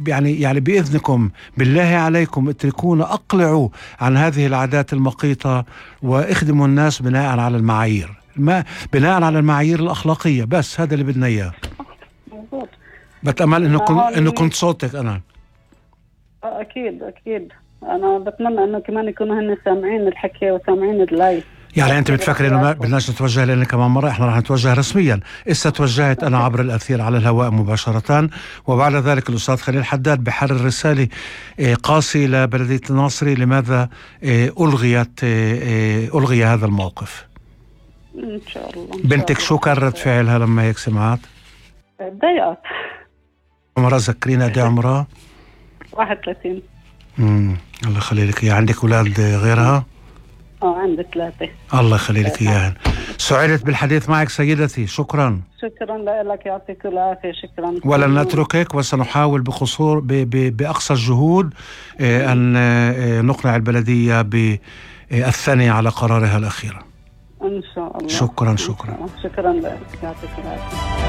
يعني بإذنكم بالله عليكم اتركونا، أقلعوا عن هذه العادات المقيتة واخدموا الناس بناء على المعايير، بناء على المعايير الأخلاقية. بس هذا اللي بدنا إياه. مظبوط. بتأمل إنه كنت صوتك أنا. أكيد أنا بتمنى إنه كمان يكونوا هن سامعين الحكي وسامعين اللايف. يعني أنت بتفكر إنه ما بدناش نتوجه لنا كمان مرة؟ إحنا راح نتوجه رسميا. توجهت أنا عبر الأثير على الهواء مباشرة، وبعد ذلك الأستاذ خليل حداد بحرر رسالة قاسي لبلدية الناصري لماذا ألغي هذا الموقف. إن شاء الله. بنتك شو كان رد فعلها لما هيك سمعت؟ ضيقت. عمرها ذكرينا قد ايه عمرها؟ 31. الله يخلي لك اياها. عندك اولاد غيرها؟ عندي 3. الله يخلي لك اياها. سعدت بالحديث معك سيدتي، شكرا لك، يعطيك العافية. شكرا. ولن نتركك وسنحاول بأقصى الجهود أن نقنع البلدية بالثانية على قرارها الأخير إن شاء الله. شكرا لك، يعطيك العافية.